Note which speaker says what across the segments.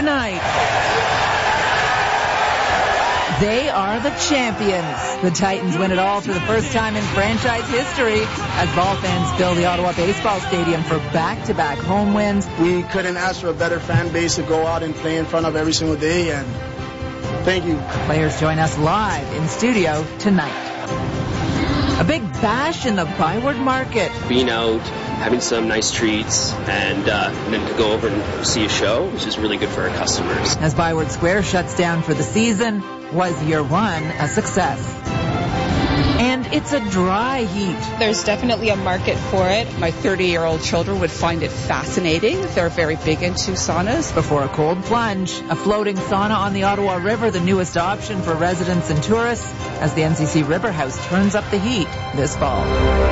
Speaker 1: tonight. They are the champions. The Titans win it all for the first time in franchise history as ball fans fill the Ottawa Baseball Stadium for back-to-back home wins.
Speaker 2: We couldn't ask for a better fan base to go out and play in front of every single day, and thank you.
Speaker 1: The players join us live in studio tonight. A big bash in the Byward Market.
Speaker 3: Being out, having some nice treats, and then to go over and see a show, which is really good for our customers.
Speaker 1: As Byward Square shuts down for the season, was year one a success? And it's a dry heat.
Speaker 4: There's definitely a market for it.
Speaker 5: My 30-year-old children would find it fascinating. They're very big into saunas.
Speaker 1: Before a cold plunge, a floating sauna on the Ottawa River, the newest option for residents and tourists, as the NCC River House turns up the heat this fall.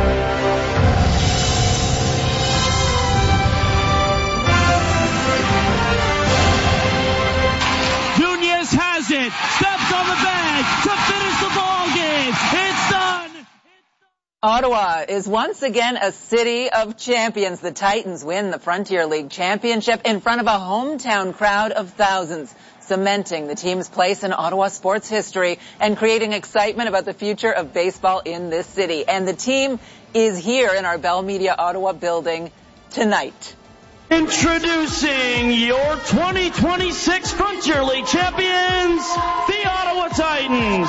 Speaker 6: Nunez has it, steps on the bag to finish the ball game. It's done.
Speaker 1: Ottawa is once again a city of champions. The Titans win the Frontier League Championship in front of a hometown crowd of thousands, cementing the team's place in Ottawa sports history and creating excitement about the future of baseball in this city. And the team is here in our Bell Media Ottawa building tonight.
Speaker 6: Introducing your 2026 Frontier League champions, the Ottawa Titans.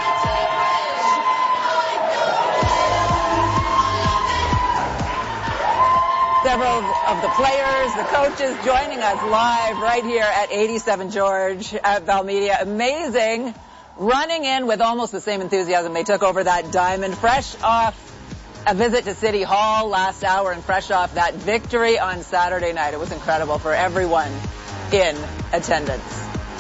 Speaker 1: Several of the players, the coaches joining us live right here at 87 George at Bell Media. Amazing. Running in with almost the same enthusiasm they took over that diamond, fresh off a visit to City Hall last hour and fresh off that victory on Saturday night. It was incredible for everyone in attendance.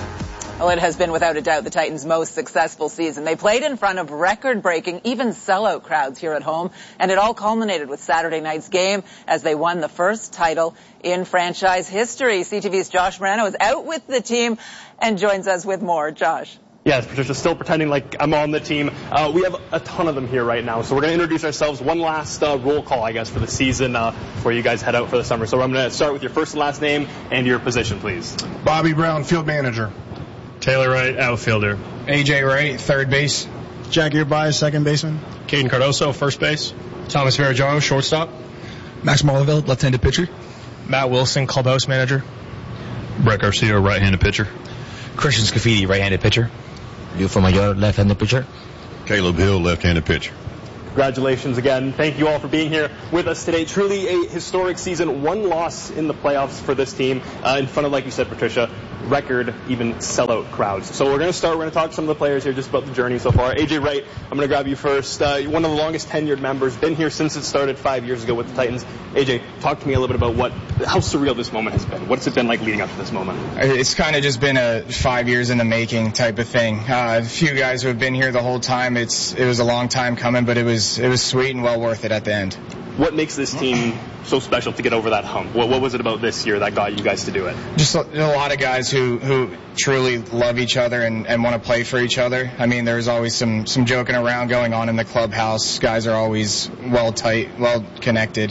Speaker 1: Well, it has been without a doubt the Titans' most successful season. They played in front of record-breaking, even sellout crowds here at home, and it all culminated with Saturday night's game as they won the first title in franchise history. CTV's Josh Morano is out with the team and joins us with more. Josh.
Speaker 7: Yes, Patricia, still pretending like I'm on the team. We have a ton of them here right now, so we're going to introduce ourselves. One last roll call, I guess, for the season before you guys head out for the summer. So I'm going to start with your first and last name and your position, please.
Speaker 8: Bobby Brown, field manager.
Speaker 9: Taylor Wright, outfielder.
Speaker 10: AJ Wright, third base.
Speaker 2: Jackie Urbay, second baseman.
Speaker 9: Caden Cardoso, first base.
Speaker 10: Thomas Verajano, shortstop.
Speaker 11: Max Molleville, left-handed pitcher.
Speaker 10: Matt Wilson, clubhouse manager.
Speaker 9: Brett Garcia, right-handed pitcher.
Speaker 11: Christian Scafidi, right-handed pitcher. Lufo Mayor, left-handed pitcher.
Speaker 12: Caleb Hill, left-handed pitcher.
Speaker 7: Congratulations again. Thank you all for being here with us today. Truly a historic season. One loss in the playoffs for this team in front of, like you said, Patricia, record, even sellout crowds. So we're going to talk to some of the players here just about the journey so far. AJ Wright, I'm going to grab you first. One of the longest tenured members, been here since it started 5 years ago with the Titans. AJ, talk to me a little bit about how surreal this moment has been. What's it been like leading up to this moment?
Speaker 10: It's kind of just been a 5 years in the making type of thing. A few guys who have been here the whole time. It was a long time coming, but it was sweet and well worth it at the end.
Speaker 7: What makes this team so special to get over that hump? What was it about this year that got you guys to do it?
Speaker 10: Just a lot of guys who truly love each other and want to play for each other. I mean, there's always some joking around going on in the clubhouse. Guys are always well connected.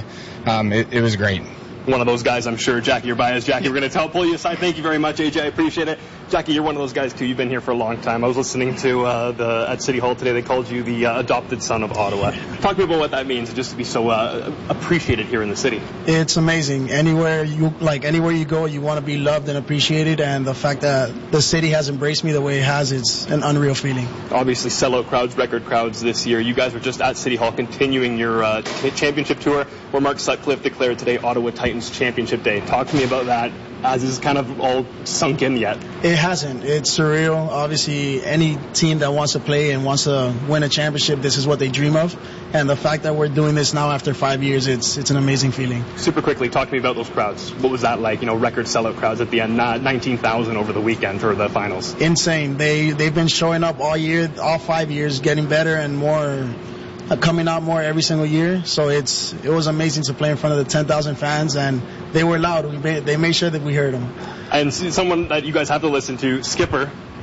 Speaker 10: It was great.
Speaker 7: One of those guys, I'm sure, Jackie Urbay. Jackie, we're going to pull you aside. Thank you very much, AJ. I appreciate it. Jackie, you're one of those guys, too. You've been here for a long time. I was listening to at City Hall today. They called you the adopted son of Ottawa. Talk to me about what that means, just to be so appreciated here in the city.
Speaker 2: It's amazing. Anywhere you go, you want to be loved and appreciated, and the fact that the city has embraced me the way it has, it's an unreal feeling.
Speaker 7: Obviously, sellout crowds, record crowds this year. You guys were just at City Hall continuing your championship tour, where Mark Sutcliffe declared today Ottawa Titans Championship Day. Talk to me about that, as is kind of all sunk in yet.
Speaker 2: It hasn't. It's surreal. Obviously, any team that wants to play and wants to win a championship, this is what they dream of. And the fact that we're doing this now after 5 years, it's an amazing feeling.
Speaker 7: Super quickly, talk to me about those crowds. What was that like? Record sellout crowds at the end, 19,000 over the weekend for the finals.
Speaker 2: Insane. They've been showing up all year, all 5 years, getting better and more, coming out more every single year. So it was amazing to play in front of the 10,000 fans, and they were loud. They made sure that we heard them.
Speaker 7: And someone that you guys have to listen to, Skipper,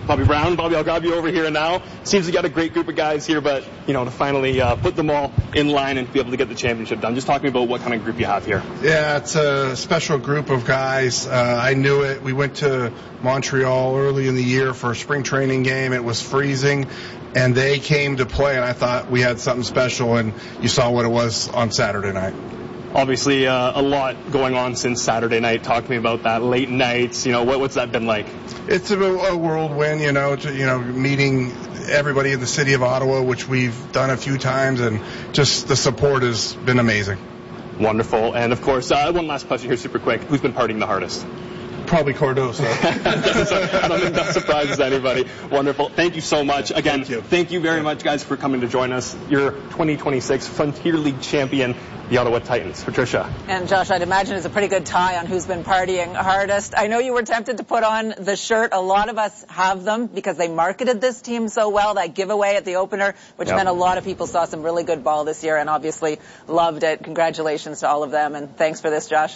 Speaker 7: Bobby Brown. Bobby, I'll grab you over here now. Seems you got a great group of guys here, but, to finally put them all in line and be able to get the championship done. Just talk to me about what kind of group you have here.
Speaker 8: Yeah, it's a special group of guys. I knew it. We went to Montreal early in the year for a spring training game. It was freezing, and they came to play, and I thought we had something special, and you saw what it was on Saturday night.
Speaker 7: Obviously, a lot going on since Saturday night. Talk to me about that. Late nights, what's that been like?
Speaker 8: It's a whirlwind, meeting everybody in the city of Ottawa, which we've done a few times, and just the support has been amazing.
Speaker 7: Wonderful. And, of course, one last question here super quick. Who's been partying the hardest?
Speaker 8: Probably Cardoso.
Speaker 7: I don't think that surprises anybody. Wonderful. Thank you so much. Again, thank you very much, guys, for coming to join us. Your 2026 Frontier League champion, the Ottawa Titans. Patricia.
Speaker 1: And Josh, I'd imagine it's a pretty good tie on who's been partying hardest. I know you were tempted to put on the shirt. A lot of us have them because they marketed this team so well, that giveaway at the opener, which meant a lot of people saw some really good ball this year and obviously loved it. Congratulations to all of them, and thanks for this, Josh.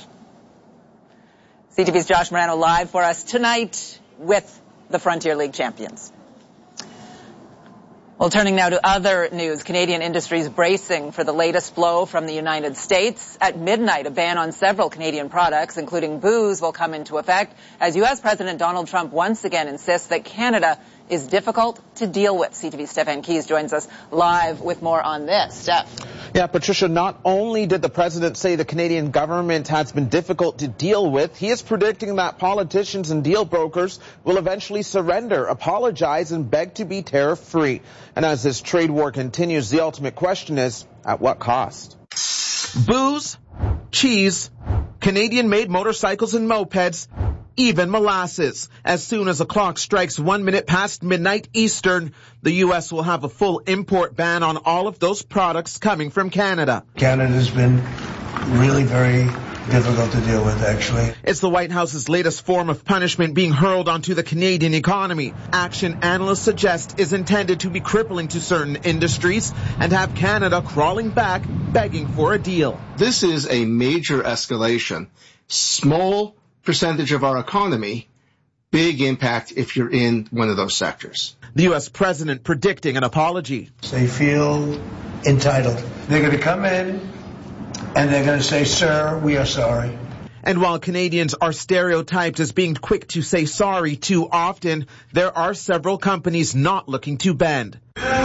Speaker 1: CTV's Josh Morano live for us tonight with the Frontier League champions. Well, turning now to other news, Canadian industries bracing for the latest blow from the United States. At midnight, a ban on several Canadian products, including booze, will come into effect as U.S. President Donald Trump once again insists that Canada is difficult to deal with. CTV's Stephen Keys joins us live with more on this. Steph.
Speaker 13: Yeah, Patricia, not only did the president say the Canadian government has been difficult to deal with, he is predicting that politicians and deal brokers will eventually surrender, apologize, and beg to be tariff-free. And as this trade war continues, the ultimate question is, at what cost? Booze, cheese, Canadian-made motorcycles and mopeds, even molasses. As soon as the clock strikes 1 minute past midnight Eastern, the U.S. will have a full import ban on all of those products coming from Canada.
Speaker 14: Canada's been really very difficult to deal with, actually.
Speaker 13: It's the White House's latest form of punishment being hurled onto the Canadian economy. Action analysts suggest is intended to be crippling to certain industries and have Canada crawling back, begging for a deal.
Speaker 15: This is a major escalation. Small percentage of our economy, big impact if you're in one of those sectors.
Speaker 13: The U.S. president predicting an apology.
Speaker 14: They feel entitled. They're going to come in and they're going to say, sir, we are sorry.
Speaker 13: And while Canadians are stereotyped as being quick to say sorry too often, there are several companies not looking to bend.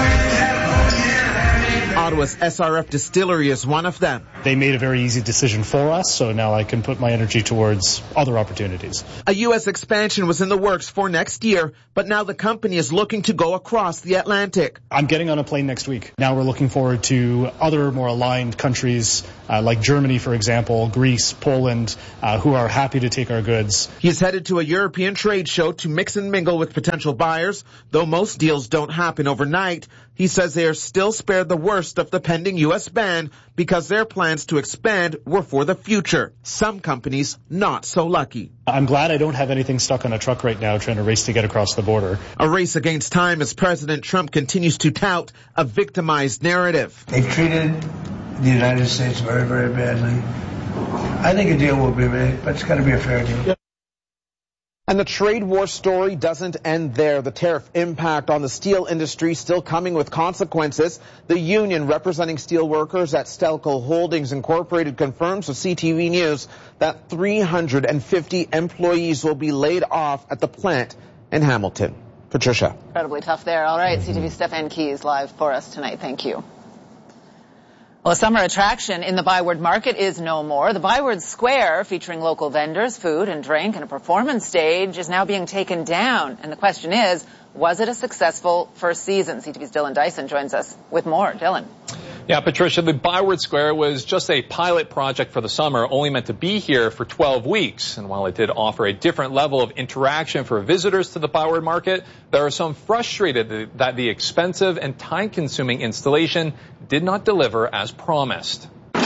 Speaker 13: Ottawa's SRF Distillery is one of them.
Speaker 16: They made a very easy decision for us, so now I can put my energy towards other opportunities.
Speaker 13: A U.S. expansion was in the works for next year, but now the company is looking to go across the Atlantic.
Speaker 16: I'm getting on a plane next week. Now we're looking forward to other more aligned countries like Germany, for example, Greece, Poland, who are happy to take our goods.
Speaker 13: He's headed to a European trade show to mix and mingle with potential buyers. Though most deals don't happen overnight, he says they are still spared the worst of the pending U.S. ban because their plans to expand were for the future. Some companies not so lucky.
Speaker 16: I'm glad I don't have anything stuck on a truck right now trying to race to get across the border.
Speaker 13: A race against time as President Trump continues to tout a victimized narrative.
Speaker 14: They've treated the United States very, very badly. I think a deal will be made, but it's got to be a fair deal.
Speaker 13: And the trade war story doesn't end there. The tariff impact on the steel industry still coming with consequences. The union representing steel workers at Stelco Holdings Incorporated confirms to CTV News that 350 employees will be laid off at the plant in Hamilton. Patricia.
Speaker 1: Incredibly tough there. All right, CTV Stephen Keys live for us tonight. Thank you. Well, a summer attraction in the Byward Market is no more. The Byward Square, featuring local vendors, food and drink, and a performance stage, is now being taken down. And the question is, was it a successful first season? CTV's Dylan Dyson joins us with more. Dylan.
Speaker 17: Yeah, Patricia, the Byward Square was just a pilot project for the summer, only meant to be here for 12 weeks. And while it did offer a different level of interaction for visitors to the Byward Market, there are some frustrated that the expensive and time-consuming installation did not deliver as promised.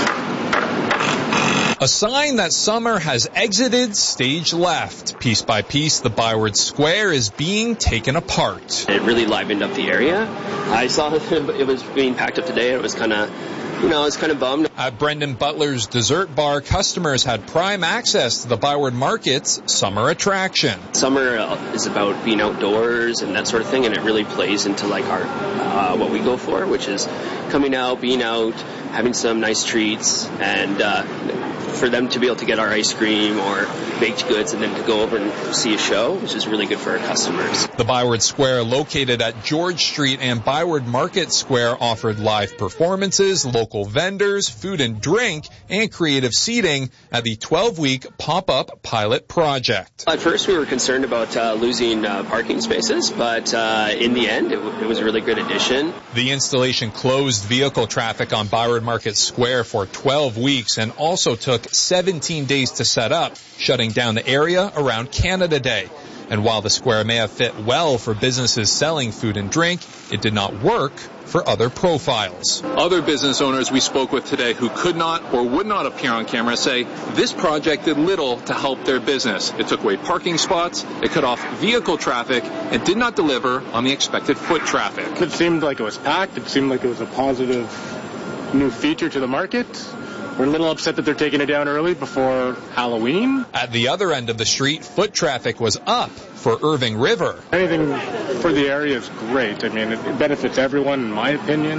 Speaker 17: A sign that summer has exited stage left. Piece by piece, the Byward Square is being taken apart.
Speaker 3: It really livened up the area. I saw it was being packed up today. It was kind of I was kind of bummed.
Speaker 17: At Brendan Butler's dessert bar, customers had prime access to the Byward Market's summer attraction.
Speaker 3: Summer is about being outdoors and that sort of thing, and it really plays into like our what we go for, which is coming out, being out, having some nice treats, and for them to be able to get our ice cream or baked goods and then to go over and see a show, which is really good for our customers.
Speaker 17: The Byward Square, located at George Street and Byward Market Square, offered live performances, local vendors, food and drink, and creative seating at the 12-week pop-up pilot project.
Speaker 3: At first we were concerned about losing parking spaces, but in the end it was a really good addition.
Speaker 17: The installation closed vehicle traffic on Byward Market Square for 12 weeks and also took 17 days to set up, shutting down the area around Canada Day. And while the square may have fit well for businesses selling food and drink, it did not work for other profiles. Other business owners we spoke with today who could not or would not appear on camera say this project did little to help their business. It took away parking spots, it cut off vehicle traffic, and did not deliver on the expected foot traffic.
Speaker 18: It seemed like it was packed. It seemed like it was a positive new feature to the market. We're a little upset that they're taking it down early before Halloween.
Speaker 17: At the other end of the street, foot traffic was up for Irving River.
Speaker 18: Anything for the area is great. I mean, it benefits everyone, in my opinion.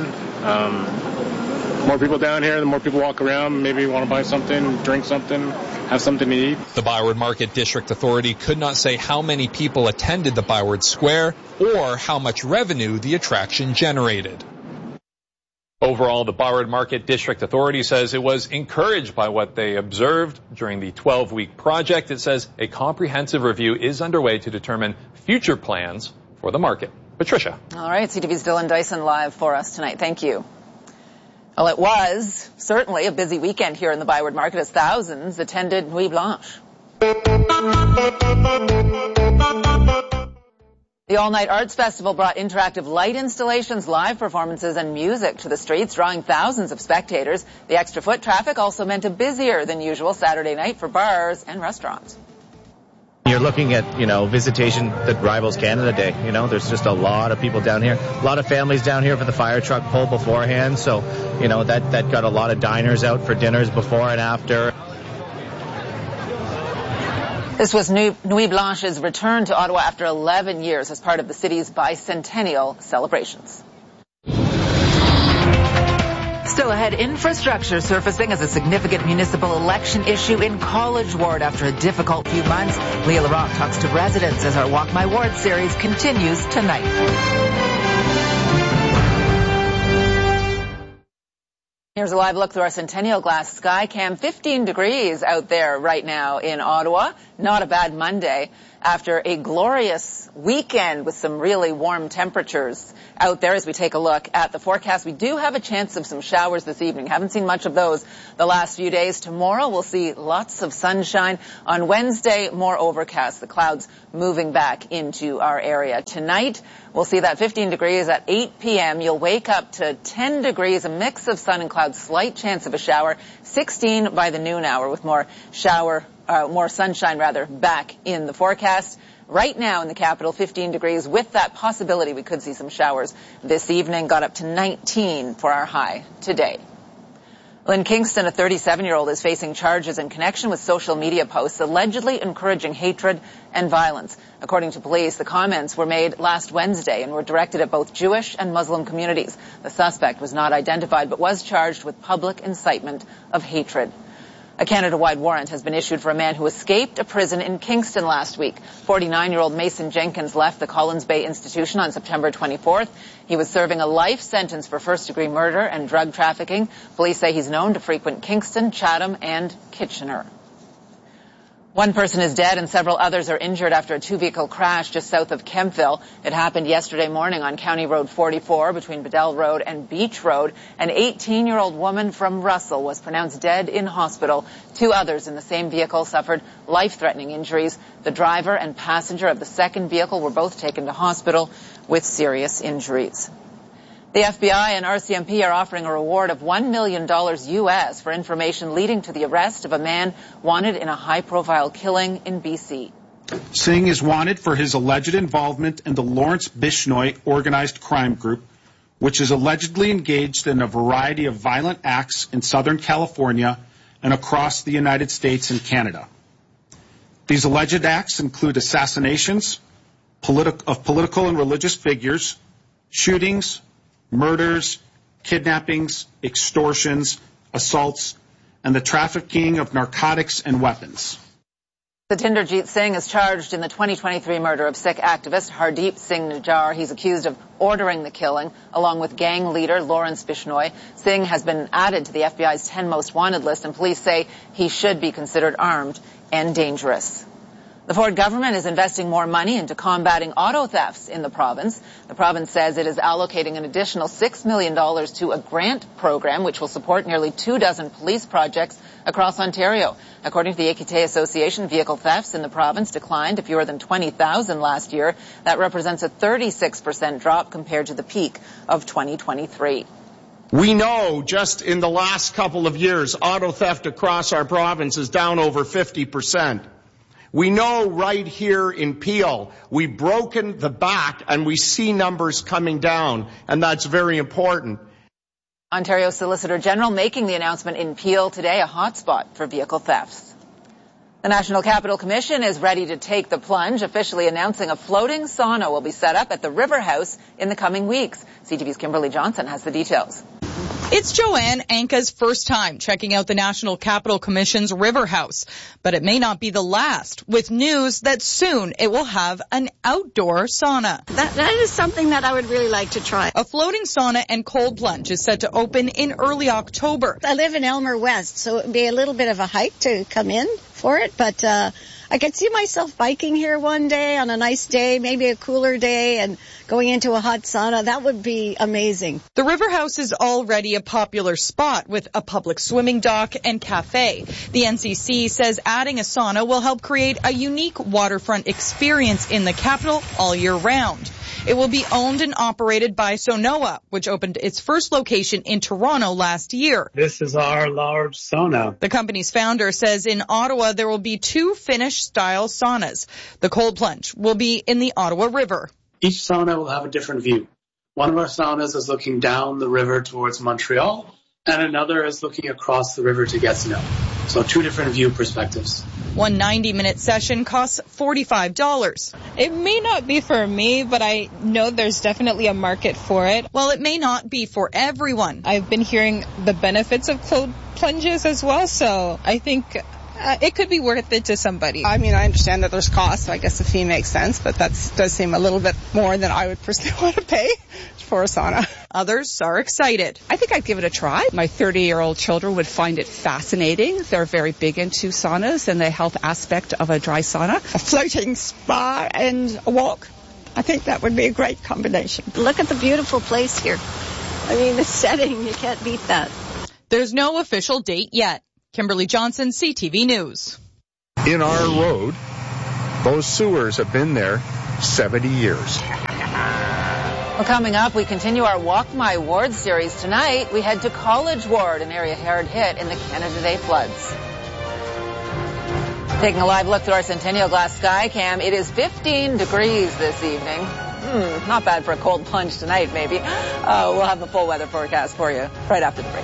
Speaker 18: More people down here, the more people walk around, maybe want to buy something, drink something, have something to eat.
Speaker 17: The Byward Market District Authority could not say how many people attended the Byward Square or how much revenue the attraction generated. Overall, the Byward Market District Authority says it was encouraged by what they observed during the 12-week project. It says a comprehensive review is underway to determine future plans for the market. Patricia.
Speaker 1: All right, CTV's Dylan Dyson live for us tonight. Thank you. Well, it was certainly a busy weekend here in the Byward Market as thousands attended Nuit Blanche. The All-Night Arts Festival brought interactive light installations, live performances, and music to the streets, drawing thousands of spectators. The extra foot traffic also meant a busier than usual Saturday night for bars and restaurants.
Speaker 19: You're looking at, visitation that rivals Canada Day. There's just a lot of people down here. A lot of families down here for the fire truck pull beforehand. So, that got a lot of diners out for dinners before and after.
Speaker 1: This was Nuit Blanche's return to Ottawa after 11 years as part of the city's bicentennial celebrations. Still ahead, infrastructure surfacing as a significant municipal election issue in College Ward after a difficult few months. Leah Larock talks to residents as our Walk My Ward series continues tonight. Here's a live look through our Centennial Glass Skycam. 15 degrees out there right now in Ottawa. Not a bad Monday after a glorious weekend with some really warm temperatures out there. As we take a look at the forecast, we do have a chance of some showers this evening. Haven't seen much of those the last few days. Tomorrow we'll see lots of sunshine. On Wednesday, more overcast. The clouds moving back into our area. Tonight, we'll see that 15 degrees at 8 p.m. You'll wake up to 10 degrees, a mix of sun and clouds, slight chance of a shower. 16 by the noon hour with more sunshine back in the forecast. Right now in the capital, 15 degrees with that possibility we could see some showers this evening. Got up to 19 for our high today. Lynn Kingston, a 37-year-old, is facing charges in connection with social media posts allegedly encouraging hatred and violence. According to police, the comments were made last Wednesday and were directed at both Jewish and Muslim communities. The suspect was not identified but was charged with public incitement of hatred. A Canada-wide warrant has been issued for a man who escaped a prison in Kingston last week. 49-year-old Mason Jenkins left the Collins Bay Institution on September 24th. He was serving a life sentence for first-degree murder and drug trafficking. Police say he's known to frequent Kingston, Chatham, and Kitchener. One person is dead and several others are injured after a two-vehicle crash just south of Kemptville. It happened yesterday morning on County Road 44 between Bedell Road and Beach Road. An 18-year-old woman from Russell was pronounced dead in hospital. Two others in the same vehicle suffered life-threatening injuries. The driver and passenger of the second vehicle were both taken to hospital with serious injuries. The FBI and RCMP are offering a reward of $1 million U.S. for information leading to the arrest of a man wanted in a high-profile killing in B.C.
Speaker 20: Singh is wanted for his alleged involvement in the Lawrence Bishnoi organized crime group, which is allegedly engaged in a variety of violent acts in Southern California and across the United States and Canada. These alleged acts include assassinations of political and religious figures, shootings, murders, kidnappings, extortions, assaults, and the trafficking of narcotics and weapons.
Speaker 1: Satinderjeet Singh is charged in the 2023 murder of Sikh activist Hardeep Singh Nijjar. He's accused of ordering the killing, along with gang leader Lawrence Bishnoi. Singh has been added to the FBI's 10 most wanted list, and police say he should be considered armed and dangerous. The Ford government is investing more money into combating auto thefts in the province. The province says it is allocating an additional $6 million to a grant program which will support nearly 24 police projects across Ontario. According to the Équité Association, vehicle thefts in the province declined to fewer than 20,000 last year. That represents a 36% drop compared to the peak of 2023.
Speaker 21: We know just in the last couple of years, auto theft across our province is down over 50%. We know right here in Peel, we've broken the back and we see numbers coming down, and that's very important.
Speaker 1: Ontario Solicitor General making the announcement in Peel today, a hotspot for vehicle thefts. The National Capital Commission is ready to take the plunge, officially announcing a floating sauna will be set up at the River House in the coming weeks. CTV's Kimberly Johnson has the details.
Speaker 22: It's Joanne Anka's first time checking out the National Capital Commission's River House, but it may not be the last, with news that soon it will have an outdoor sauna.
Speaker 23: That is something that I would really like to try.
Speaker 22: A floating sauna and cold plunge is set to open in early October.
Speaker 23: I live in Elmer West, so it would be a little bit of a hike to come in for it, but I could see myself biking here one day on a nice day, maybe a cooler day, and going into a hot sauna. That would be amazing.
Speaker 22: The River House is already a popular spot with a public swimming dock and cafe. The NCC says adding a sauna will help create a unique waterfront experience in the capital all year round. It will be owned and operated by Sonoa, which opened its first location in Toronto last year.
Speaker 24: This is our large sauna.
Speaker 22: The company's founder says in Ottawa there will be 2 Finnish-style saunas. The cold plunge will be in the Ottawa River.
Speaker 24: Each sauna will have a different view. One of our saunas is looking down the river towards Montreal, and another is looking across the river to Gatineau. So 2 different view perspectives.
Speaker 22: One 90-minute session costs $45.
Speaker 4: It may not be for me, but I know there's definitely a market for it.
Speaker 22: Well, it may not be for everyone.
Speaker 4: I've been hearing the benefits of cold plunges as well, so I think it could be worth it to somebody.
Speaker 5: I mean, I understand that there's costs, so I guess the fee makes sense, but that does seem a little bit more than I would personally want to pay for a sauna.
Speaker 22: Others are excited.
Speaker 5: I think I'd give it a try. My 30-year-old children would find it fascinating. They're very big into saunas and the health aspect of a dry sauna.
Speaker 23: A floating spa and a walk. I think that would be a great combination. Look at the beautiful place here. I mean, the setting, you can't beat that.
Speaker 22: There's no official date yet. Kimberly Johnson, CTV News.
Speaker 25: In our road, those sewers have been there 70 years.
Speaker 1: Well, coming up, we continue our Walk My Ward series. Tonight, we head to College Ward, an area hard hit in the Canada Day floods. Taking a live look through our Centennial Glass Sky Cam, it is 15 degrees this evening. Not bad for a cold plunge tonight, maybe. We'll have the full weather forecast for you right after the break.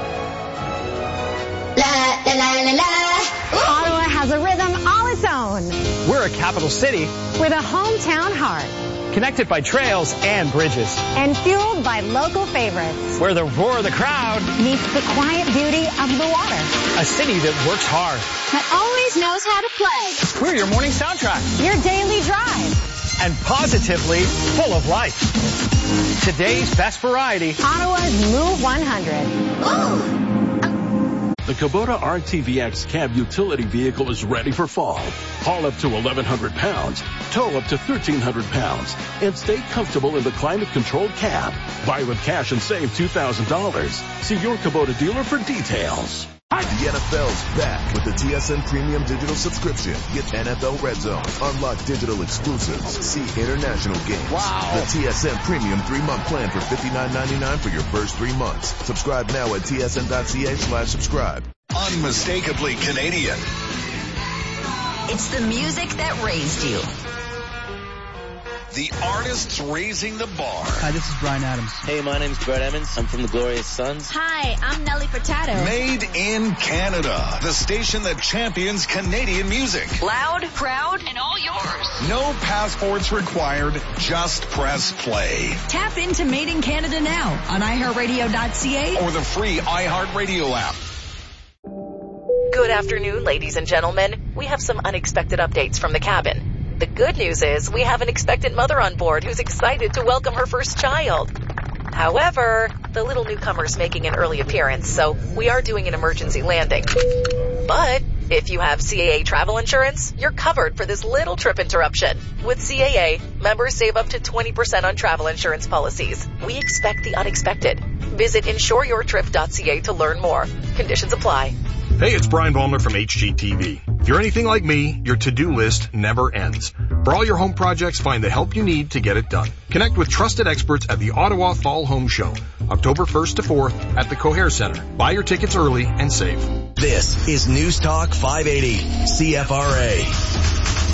Speaker 26: La, la, la, la, la. Ottawa has a rhythm all its own.
Speaker 27: We're a capital city
Speaker 26: with a hometown heart.
Speaker 27: Connected by trails and bridges.
Speaker 26: And fueled by local favorites.
Speaker 27: Where the roar of the crowd
Speaker 26: meets the quiet beauty of the water.
Speaker 27: A city that works hard.
Speaker 26: That always knows how to play.
Speaker 27: We're your morning soundtrack.
Speaker 26: Your daily drive.
Speaker 27: And positively full of life. Today's best variety.
Speaker 26: Ottawa's Move 100.
Speaker 28: The Kubota RTVX cab utility vehicle is ready for fall. Haul up to 1,100 pounds, tow up to 1,300 pounds, and stay comfortable in the climate-controlled cab. Buy with cash and save $2,000. See your Kubota dealer for details.
Speaker 29: The NFL's back with the TSN Premium Digital Subscription. Get NFL Red Zone, unlock digital exclusives, see international games. Wow. The TSN Premium 3-month plan for $59.99 for your first 3 months. Subscribe now at tsn.ca/subscribe.
Speaker 30: Unmistakably Canadian.
Speaker 31: It's the music that raised you.
Speaker 28: the artists raising the bar.
Speaker 2: Hi, this is Bryan Adams.
Speaker 6: Hey, my name's Brett Emmons. I'm from the Glorious Sons.
Speaker 7: Hi, I'm Nelly Furtado.
Speaker 28: Made in Canada, the station that champions Canadian music.
Speaker 7: Loud, proud, and all yours.
Speaker 28: No passports required, just press play.
Speaker 7: Tap into Made in Canada now on iHeartRadio.ca
Speaker 28: or the free iHeartRadio app.
Speaker 8: Good afternoon, ladies and gentlemen. We have some unexpected updates from the cabin. The good news is we have an expectant mother on board who's excited to welcome her first child. However, the little newcomer's making an early appearance, so we are doing an emergency landing. But if you have CAA travel insurance, you're covered for this little trip interruption. With CAA, members save up to 20% on travel insurance policies. We expect the unexpected. Visit insureyourtrip.ca to learn more. Conditions apply.
Speaker 9: Hey, it's Brian Baumler from HGTV. If you're anything like me, your to-do list never ends. For all your home projects, find the help you need to get it done. Connect with trusted experts at the Ottawa Fall Home Show, October 1st to 4th at the Coher Center. Buy your tickets early and save.
Speaker 29: This is News Talk 580, CFRA.